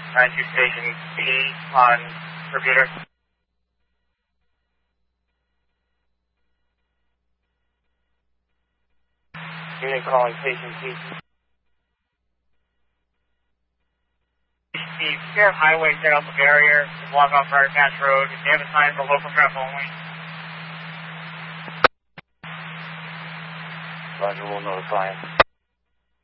92 Station B on repeater. Unit calling Station C. The Sheriff Highway set up a barrier to block off Briar Patch Road. They have a sign for local traffic only. Roger, we'll notify him.